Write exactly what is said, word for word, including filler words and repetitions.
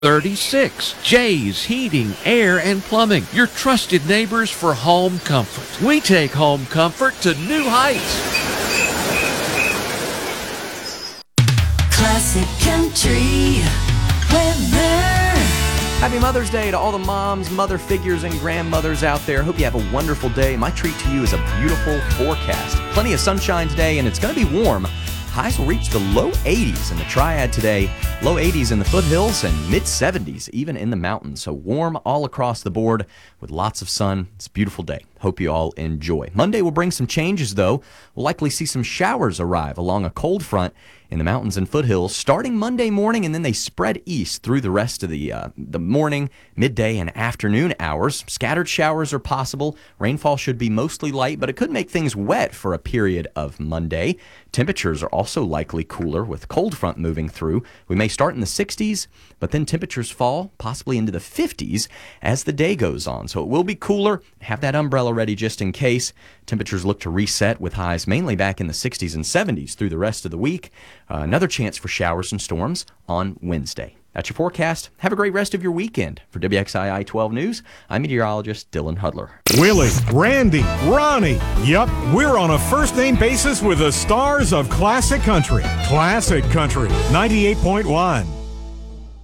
thirty-six. Jay's Heating, Air, and Plumbing, your trusted neighbors for home comfort. We take home comfort to new heights. Classic Country weather. Happy Mother's Day to all the moms, mother figures, and grandmothers out there. Hope you have a wonderful day. My treat to you is a beautiful forecast. Plenty of sunshine today, and it's going to be warm. Highs will reach the low eighties in the Triad today, low eighties in the foothills, and mid seventies even in the mountains. So warm all across the board with lots of sun. It's a beautiful day. Hope you all enjoy. Monday will bring some changes, though. We'll likely see some showers arrive along a cold front in the mountains and foothills starting Monday morning, and then they spread east through the rest of the uh, the morning, midday, and afternoon hours. Scattered showers are possible. Rainfall should be mostly light, but it could make things wet for a period of Monday. Temperatures are also likely cooler with cold front moving through. We may start in the sixties, but then temperatures fall possibly into the fifties as the day goes on. So it will be cooler. Have that umbrella ready just in case. Temperatures look to reset with highs mainly back in the sixties and seventies through the rest of the week. Uh, another chance for showers and storms on Wednesday. That's your forecast. Have a great rest of your weekend. For W X I I twelve News, I'm meteorologist Dylan Hudler. Willie, Randy, Ronnie. Yep, we're on a first-name basis with the stars of Classic Country. Classic Country, ninety-eight point one.